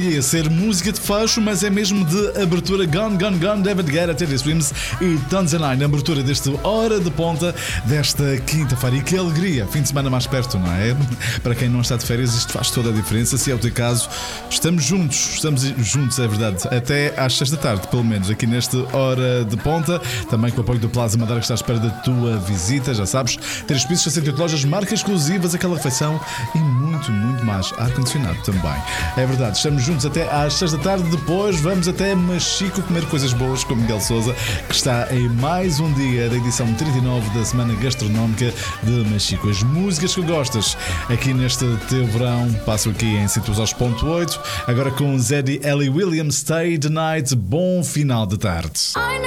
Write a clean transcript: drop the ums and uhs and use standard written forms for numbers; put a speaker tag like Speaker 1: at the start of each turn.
Speaker 1: podia ser música de fecho, mas é mesmo de abertura. Gone, Gone, Gone, David Guetta, Teddy Swims e Tanzanite, na abertura deste Hora de Ponta desta quinta-feira. E que alegria, fim de semana mais perto, não é? Para quem não está de férias, isto faz toda a diferença. Se é o teu caso, estamos juntos, é verdade, até às 6 da tarde, pelo menos, aqui neste Hora de Ponta. Também com o apoio do Plaza Madeira, que está à espera da tua visita, já sabes, 3 pisos, 68 lojas, marcas exclusivas, aquela refeição e muito, muito mais. Ar-condicionado também. É verdade, estamos juntos até às 6 da tarde. Depois vamos até Machico comer coisas boas com Miguel Sousa, que está em mais um dia da edição 39 da Semana Gastronómica de Machico. As músicas que gostas aqui neste teu verão passam aqui em 102.8. Agora com Zeddy Ellie Williams, Stay the Night. Bom final de tarde.